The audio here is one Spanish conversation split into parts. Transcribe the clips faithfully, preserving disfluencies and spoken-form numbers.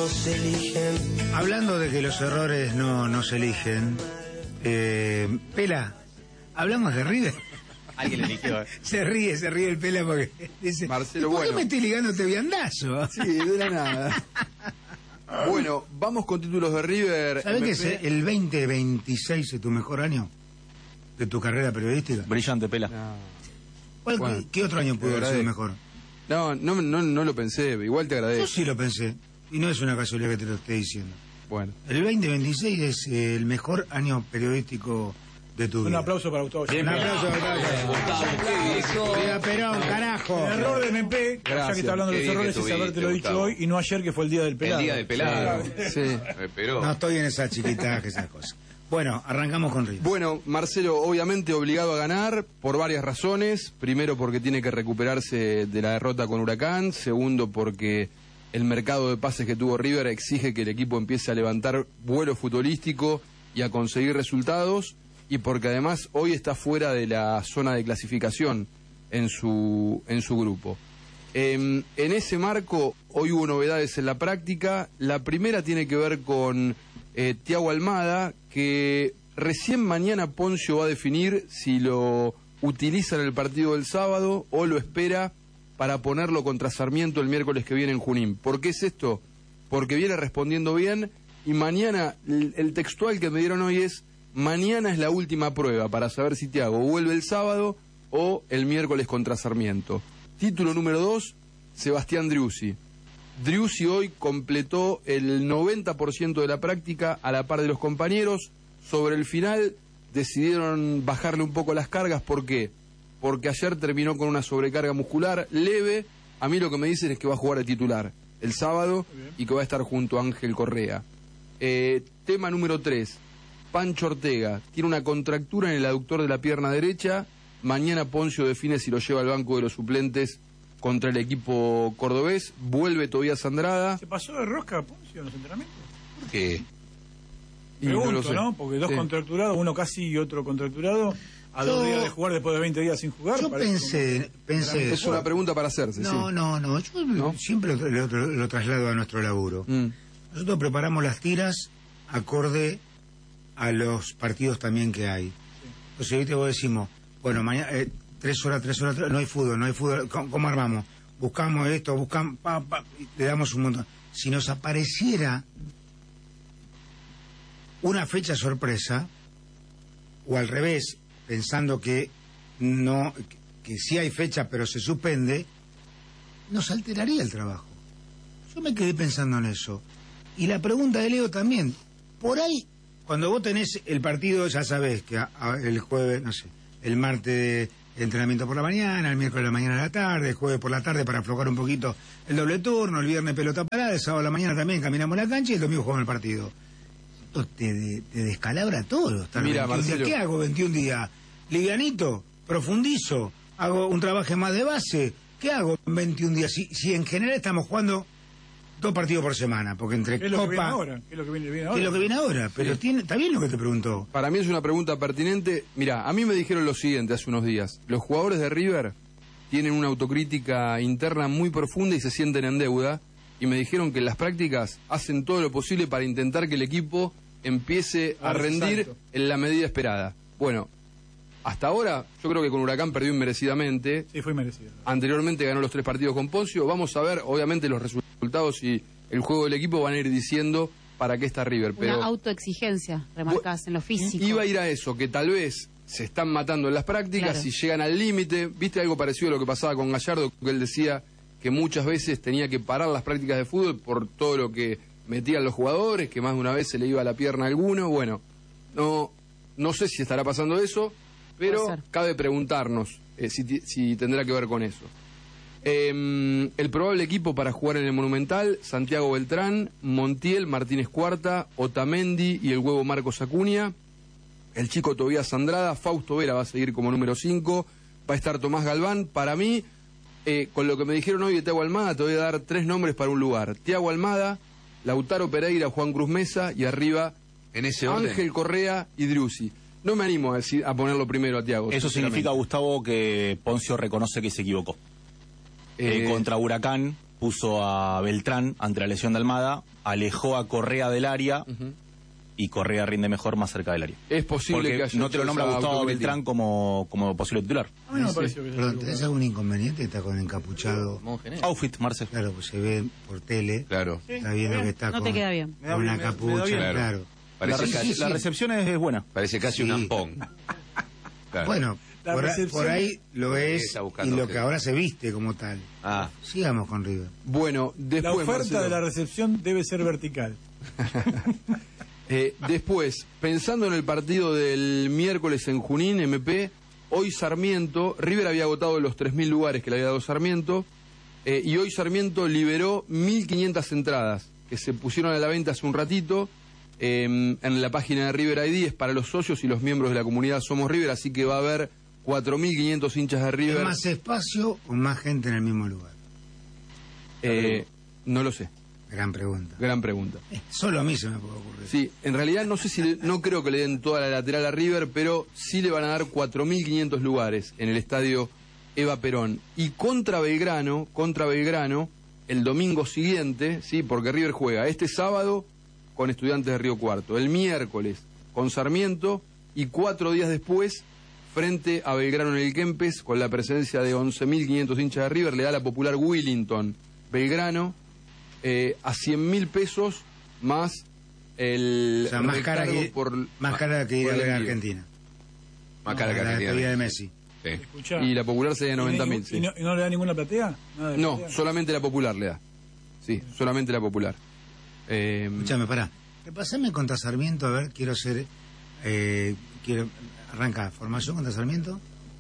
no se eligen. Hablando de que los errores no, no se eligen, eh, Pela, ¿hablamos de River? Alguien le eligió. ¿eh? Se ríe, se ríe el Pela porque dice, Marcelo, ¿por qué bueno. me estoy ligando este viandazo? Sí, de la nada. Bueno, vamos con títulos de River. ¿Sabés M que P? es el veinte veintiséis es tu mejor año de tu carrera periodística? Brillante, Pela. No. ¿Cuál- Bueno, ¿Qué, qué otro año pudo te haber sido agradezco. mejor? No, no, no, no lo pensé, igual te Yo agradezco. sí lo pensé, y no es una casualidad que te lo esté diciendo. Bueno, El veinte veintiséis es eh, el mejor año periodístico de tu vida. Un aplauso para Gustavo. Un aplauso, Gustavo. Viva Perón, carajo. El error de M P, ya Gracias. que está hablando de Qué los bien que errores, es tuviste, habértelo dicho Gustavo. hoy y no ayer, que fue el día del pelado. El día del pelado. sí. Me esperó. No estoy en esa chiquitaje, esas cosas. Bueno, arrancamos con River. Bueno, Marcelo, obviamente obligado a ganar por varias razones. Primero, porque tiene que recuperarse de la derrota con Huracán. Segundo, porque el mercado de pases que tuvo River exige que el equipo empiece a levantar vuelo futbolístico y a conseguir resultados. Y porque además hoy está fuera de la zona de clasificación en su, en su grupo. Eh, en ese marco, hoy hubo novedades en la práctica. La primera tiene que ver con eh, Thiago Almada, que recién mañana Poncio va a definir si lo utiliza en el partido del sábado o lo espera para ponerlo contra Sarmiento el miércoles que viene en Junín. ¿Por qué es esto? Porque viene respondiendo bien y mañana, el, el textual que me dieron hoy es: mañana es la última prueba para saber si Thiago vuelve el sábado o el miércoles contra Sarmiento. Título número dos, Sebastián Driussi. Driussi hoy completó el noventa por ciento de la práctica a la par de los compañeros. Sobre el final decidieron bajarle un poco las cargas. ¿Por qué? Porque ayer terminó con una sobrecarga muscular leve. A mí lo que me dicen es que va a jugar de titular el sábado y que va a estar junto a Ángel Correa. Eh, tema número tres, Pancho Ortega. Tiene una contractura en el aductor de la pierna derecha. Mañana Poncio define si lo lleva al banco de los suplentes contra el equipo cordobés. Vuelve Tobías Andrada. ¿Se pasó de rosca Poncio en los entrenamientos? ¿Qué? Y Pregunto, no lo sé. ¿no? Porque dos Sí. contracturados, uno casi y otro contracturado, a dos Yo- días de jugar después de veinte días sin jugar. Yo parece pensé, pensé Es una pregunta para hacerse, No, sí. no, no, yo ¿No? siempre lo, lo- lo traslado a nuestro laburo. Mm. Nosotros preparamos las tiras acorde a los partidos también que hay. Entonces, ¿viste? Vos decimos, bueno, mañana, eh, tres horas, tres horas, tres- no hay fútbol, no hay fútbol, ¿cómo, cómo armamos? Buscamos esto, buscamos, pa, pa, y le damos un montón. Si nos apareciera una fecha sorpresa, o al revés, pensando que no, que, que sí hay fecha pero se suspende, nos alteraría el trabajo. Yo me quedé pensando en eso. Y la pregunta de Leo también, por ahí, cuando vos tenés el partido, ya sabés que a- a- el jueves, no sé, el martes entrenamiento por la mañana, el miércoles de la mañana a la tarde, el jueves por la tarde para aflojar un poquito el doble turno, el viernes pelota parada, el sábado a la mañana también caminamos la cancha y el domingo jugamos el partido. Esto te, de- te descalabra todo. Estar Mira, veintiún días. Marcelo. ¿Qué hago veintiún días? Livianito, profundizo, hago un trabajo más de base. ¿Qué hago en veintiún días? Si, si en general estamos jugando dos partidos por semana, porque entre ¿Qué es lo que viene Copa... ahora? ¿Qué es lo que viene, viene ¿Qué ahora? es lo que viene ahora? Pero tiene, está bien lo que te preguntó. Para mí es una pregunta pertinente. Mira, a mí me dijeron lo siguiente hace unos días. Los jugadores de River tienen una autocrítica interna muy profunda y se sienten en deuda. Y me dijeron que en las prácticas hacen todo lo posible para intentar que el equipo empiece a Ah, rendir exacto. en la medida esperada. Bueno, hasta ahora yo creo que con Huracán perdió inmerecidamente. Sí, fue merecido. Anteriormente ganó los tres partidos con Poncio. Vamos a ver, obviamente, los resultados y el juego del equipo van a ir diciendo para qué está River. Pero Una autoexigencia, remarcás, en lo físico. iba a ir a eso, que tal vez se están matando en las prácticas Claro. y llegan al límite. ¿Viste algo parecido a lo que pasaba con Gallardo? Que él decía que muchas veces tenía que parar las prácticas de fútbol por todo lo que metían los jugadores, que más de una vez se le iba la pierna a alguno. Bueno, no, no sé si estará pasando eso, pero Puede ser. cabe preguntarnos eh, si, ti- si tendrá que ver con eso. Eh, el probable equipo para jugar en el Monumental: Santiago Beltrán, Montiel, Martínez Cuarta, Otamendi y el huevo Marcos Acuña. El chico Tobías Andrada, Fausto Vera va a seguir como número cinco, va a estar Tomás Galván. Para mí, eh, con lo que me dijeron hoy de Thiago Almada, te voy a dar tres nombres para un lugar: Thiago Almada, Lautaro Pereira, Juan Cruz Mesa y arriba En ese orden. Ángel Correa y Driussi. No me animo a, decir, a ponerlo primero a Thiago. Eso sinceramente. significa, Gustavo, que Poncio reconoce que se equivocó. Eh, Eh, contra Huracán puso a Beltrán ante la lesión de Almada, alejó a Correa del área uh-huh. y Correa rinde mejor más cerca del área. Es posible Porque que haya no te lo nombra Gustavo Beltrán como, como posible titular. A mí no me pareció que Perdón, ¿tenés algún inconveniente? Está con encapuchado. Outfit, Marcel. Claro, pues se ve por tele. Claro. Está viendo que está no con, te queda bien. con una capucha, Claro. claro. Parece La, casi, sí, sí. la recepción es, es buena. Parece casi Sí. un ampón. Claro. Bueno, La por, a- recepción- por ahí lo es Está y buscando lo que- que ahora se viste como tal. Ah, Sigamos con River. Bueno, La después, oferta Marcelo, de la recepción debe ser vertical. eh, después, pensando en el partido del miércoles en Junín, M P, hoy Sarmiento, River había agotado los tres mil lugares que le había dado Sarmiento, eh, y hoy Sarmiento liberó mil quinientas entradas que se pusieron a la venta hace un ratito. Eh, en la página de River I D es para los socios y los miembros de la comunidad Somos River, así que va a haber cuatro mil quinientos hinchas de ¿Es River. más espacio o más gente en el mismo lugar? Eh, no lo sé, Gran pregunta. gran pregunta. Eh, Solo a mí se me puede ocurrir. Sí, en realidad no sé si, le- no creo que le den toda la lateral a River, pero sí le van a dar cuatro mil quinientos lugares en el estadio Eva Perón. Y contra Belgrano, contra Belgrano, el domingo siguiente, sí, porque River juega este sábado con Estudiantes de Río Cuarto, el miércoles con Sarmiento y cuatro días después frente a Belgrano en el Kempes con la presencia de once mil quinientos hinchas de River, le da la popular Willington Belgrano eh, a cien mil pesos más el O sea, más cara recargo que, por, más cara que ir a por el ver a envío. Argentina. más cara que La Argentina. despedida de Messi. Sí. Escuchá. Y la popular sería ¿Y noventa mil, ningún- sí. ¿Y no, y no le da ninguna platea? Nada de No, platea. solamente la popular le da. Sí, solamente la popular. Eh, Escúchame, pará. Repasame contra Sarmiento, a ver, quiero ser... Eh, quiero Arranca, formación contra Sarmiento.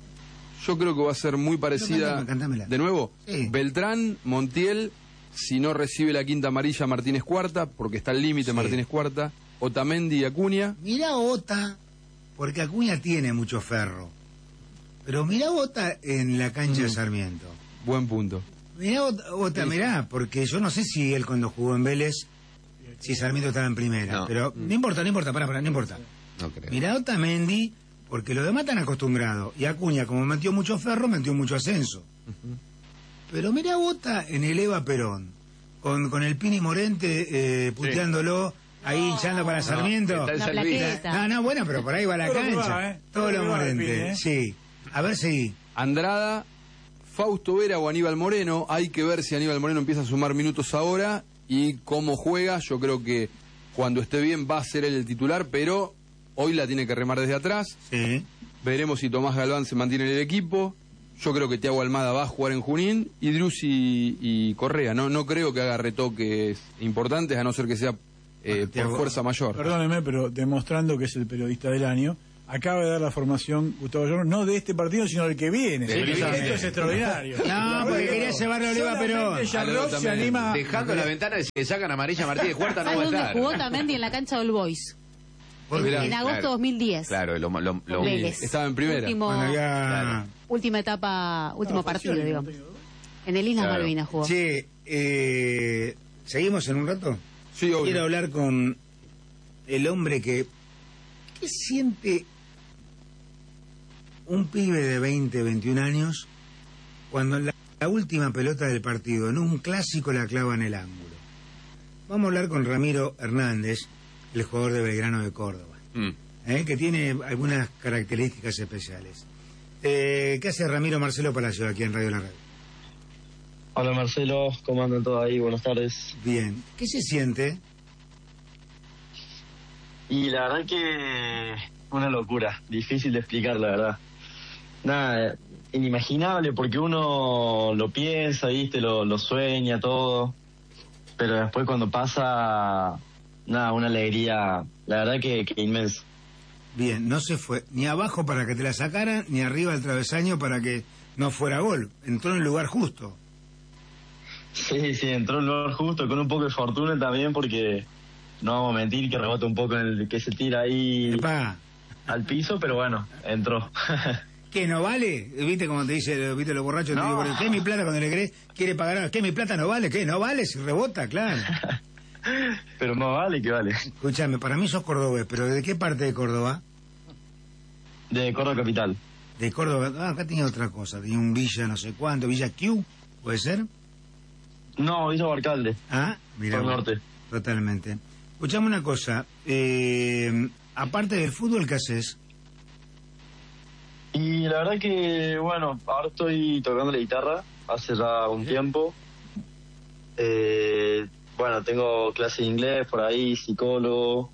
yo creo que va a ser muy parecida. cántame, cántamela. De nuevo, Sí. Beltrán, Montiel, si no recibe la quinta amarilla, Martínez Cuarta, porque está al límite Sí. Martínez Cuarta, Otamendi y Acuña. Mirá Ota, porque Acuña tiene mucho ferro. Pero mirá Ota en la cancha de Sarmiento. Buen punto. Mirá Ota, Ota, mirá, porque yo no sé si él cuando jugó en Vélez, si Sarmiento estaba en primera. No. Pero no importa, no importa, pará, pará, no importa. No creo. Mirá Otamendi, porque los demás están acostumbrados. Y Acuña, como metió mucho ferro, metió mucho ascenso. Pero mirá Ota en el Eva Perón, con, con el Pini Morente eh, puteándolo, ahí hinchando para Sarmiento. está el La servicio. plaqueta. No, no, bueno, pero por ahí va la Todo lo que cancha. va, ¿eh? Todos Todo lo los que va, Morentes, Pini, ¿eh? sí. A ver si... Andrada, Fausto Vera o Aníbal Moreno. Hay que ver si Aníbal Moreno empieza a sumar minutos ahora y cómo juega. Yo creo que cuando esté bien va a ser él el titular, pero hoy la tiene que remar desde atrás. Sí. Veremos si Tomás Galván se mantiene en el equipo. Yo creo que Thiago Almada va a jugar en Junín y Drussi y Correa. No, no creo que haga retoques importantes, a no ser que sea eh, por Thiago- fuerza mayor. Perdóneme, pero demostrando que es el periodista del año, acaba de dar la formación Gustavo Llorno, no de este partido, sino del que viene. Del que Esto viene. es extraordinario. No, porque quería llevarlo a Oliva Perón. Solamente Jarrot A lo se también. anima... Dejando la ventana de si le sacan amarilla a Martínez Cuarta no va a ¿Sabes dónde estar. jugó Otamendi? En la cancha del Boys. Porque Mirá, En agosto claro. dos mil diez. Claro, lo, lo, lo- Vélez. Estaba en primera. Último, cuando había... Claro. última etapa, último No, partido, Falcioni, digamos. no tengo duda. En el Islas Claro. Malvinas jugó. Che, eh, ¿seguimos en un rato? Sí, obvio. Quiero hablar con el hombre que... ¿Qué siente un pibe de veinte, veintiún años cuando la, la última pelota del partido en un clásico la clava en el ángulo? Vamos a hablar con Ramiro Hernández, el jugador de Belgrano de Córdoba, Mm. ¿eh? que tiene algunas características especiales. Eh, ¿Qué hace Ramiro? Marcelo Palacio aquí en Radio La Red? Hola Marcelo, ¿cómo andan todos ahí? Buenas tardes. Bien. ¿Qué se siente? Y la verdad que una locura, difícil de explicar la verdad. Nada, inimaginable porque uno lo piensa, viste, lo, lo sueña todo, pero después cuando pasa, nada, una alegría, la verdad que, que inmensa. Bien, no se fue ni abajo para que te la sacaran, ni arriba del travesaño para que no fuera gol. Entró en el lugar justo. Sí, sí, entró en el lugar justo, con un poco de fortuna también porque no vamos a mentir que rebota un poco en el que se tira ahí Epá, al piso, pero bueno, entró. ¿qué no vale? ¿Viste como te dice, viste los borrachos? Te No. digo, ¿qué es mi plata cuando le crees? Quiere pagar, ¿qué mi plata no vale? ¿Qué? ¿No vale? Si rebota, claro. Pero no vale que vale. Escúchame, para mí sos cordobés, pero ¿de qué parte de Córdoba? De Córdoba Capital. De Córdoba, ah, acá tenía otra cosa, tenía un Villa no sé cuánto, Villa Q, ¿puede ser? No, Villa Barcalde, Ah, mira. por norte. Totalmente. Escuchame una cosa. Eh, aparte del fútbol, ¿qué haces? Y la verdad que, bueno, ahora estoy tocando la guitarra hace ya un tiempo. Eh, bueno, tengo clase de inglés por ahí, psicólogo.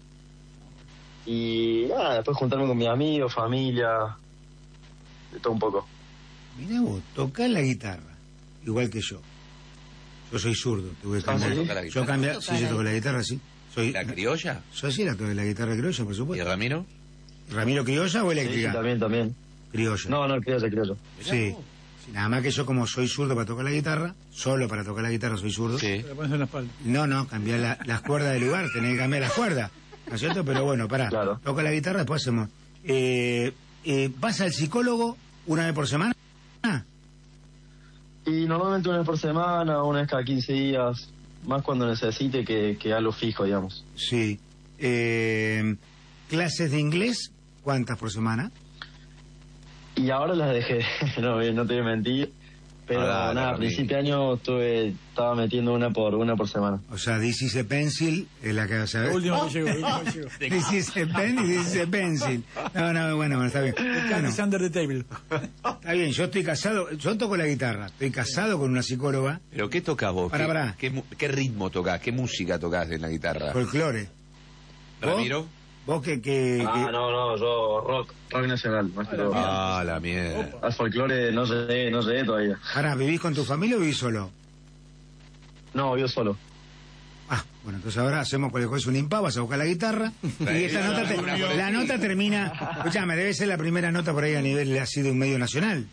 Y nada, después juntarme con mis amigos, familia, de todo un poco. Mirá vos, tocás la guitarra, igual que yo. Yo soy zurdo, tuve que cambiar. ¿sí? ¿Toca la Yo guitarra? cambiar, sí, yo toco la guitarra, sí. Soy, ¿La criolla? Yo sí la toco la guitarra criolla, por ¿Y supuesto. Ramiro? ¿Ramiro criolla o Sí, sí, eléctrica? también, también. Criolla. No, no, creo, creo. Sí. Sí, nada más que yo como soy zurdo para tocar la guitarra, solo para tocar la guitarra soy zurdo. Sí. Te la pones en la espalda. No, no, cambiar la- las cuerdas del lugar, tenés que cambiar las cuerdas, ¿no es cierto? Pero bueno, pará, Claro. toca la guitarra, después hacemos... Eh, eh, ¿Vas al psicólogo una vez por semana? Ah, Y normalmente una vez por semana, una vez cada quince días, más cuando necesite que, que algo fijo, digamos. sí. Eh, ¿Clases de inglés? ¿Cuántas por semana? Y ahora las dejé, no, no te voy a mentir. Pero Ah, dale, nada, a Ramiro. principio de año estuve, estaba metiendo una por una por semana. O sea, this is a pencil, es la que vas a Lo ver. último que llegó, lo último que llegó. This is a pen y this is a pencil. No, no, bueno, bueno, está bien. Bueno, It's under the table. está bien, yo estoy casado, yo toco la guitarra, estoy casado con una psicóloga, ¿Pero qué tocas vos? Pará, ¿Qué, pará. qué mu- qué ritmo tocas? ¿Qué música tocas en la guitarra? folclore. ¿Vos? ¿Ramiro? Vos que... que, Ah, que- no, no, yo rock, rock nacional, más que todo. Ah, la mierda. Al folclore no sé, no sé todavía. Pará, ¿vivís con tu familia o vivís solo? No, yo solo. Ah, bueno, entonces ahora hacemos cualquier cosa, un impa, vas a buscar la guitarra y esta nota, te- la nota termina, escuchame, debe ser la primera nota por ahí a nivel así de un medio nacional.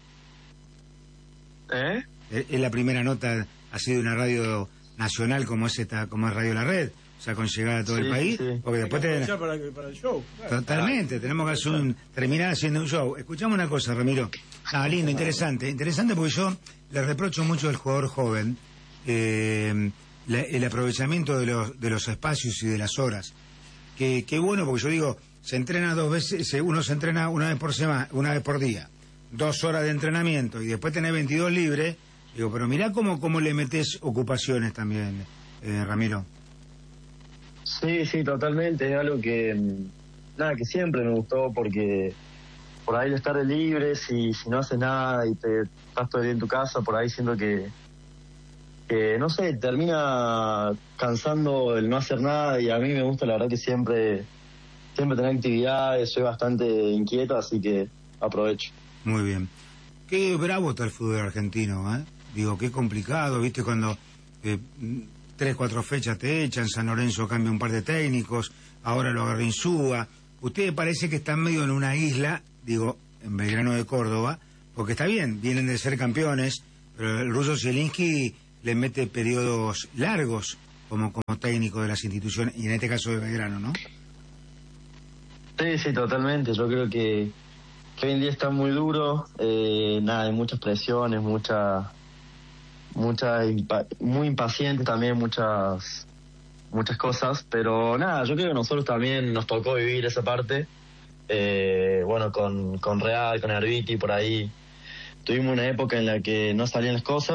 ¿Eh? Es es la primera nota así de una radio nacional como es esta, como es Radio La Red, o sea, con llegada a todo el Sí, país, sí. porque después te... Ya para, para el show. claro. Totalmente, tenemos que hacer un, terminar haciendo un show. Escuchame una cosa, Ramiro. Ah, lindo, interesante. Interesante porque yo le reprocho mucho al jugador joven eh, la- el aprovechamiento de los, de los espacios y de las horas. Que, que bueno, porque yo digo, se entrena dos veces, se- uno se entrena una vez por semana, una vez por día, dos horas de entrenamiento y después tenés veintidós libres. Digo, pero mirá cómo, cómo le metés ocupaciones también, eh, Ramiro. Sí, sí, totalmente. Es algo que, mm, nada, que siempre me gustó porque por ahí el estar libre, si, si no haces nada y te estás todo el día en tu casa, por ahí siento que, que, no sé, termina cansando el no hacer nada y a mí me gusta la verdad que siempre, siempre tener actividades, soy bastante inquieto, así que aprovecho. Muy bien. Qué bravo está el fútbol argentino, ¿eh? Digo, qué complicado, ¿viste? Cuando eh, tres, cuatro fechas te echan, San Lorenzo cambia un par de técnicos, ahora lo agarra Insúa. Ustedes parece que están medio en una isla, digo, en Belgrano de Córdoba, porque está bien, vienen de ser campeones, pero el ruso Zielinski le mete periodos largos como, como técnico de las instituciones, y en este caso de Belgrano, ¿no? Sí, sí, totalmente. Yo creo que, que hoy en día está muy duro, eh, nada, hay muchas presiones, mucha, mucha impa- muy impaciente también, muchas, muchas cosas, pero nada, yo creo que nosotros también nos tocó vivir esa parte, eh, bueno, con, con Real, con Arbiti, por ahí, tuvimos una época en la que no salían las cosas.